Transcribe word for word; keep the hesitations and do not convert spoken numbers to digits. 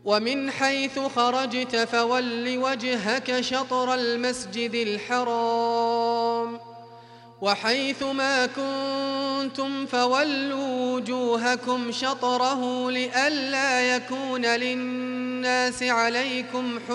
ومن حيث خرجت فول وجهك شطر المسجد الحرام وحيث ما كنتم فولوا وجوهكم شطره لئلا يكون للناس عليكم حجة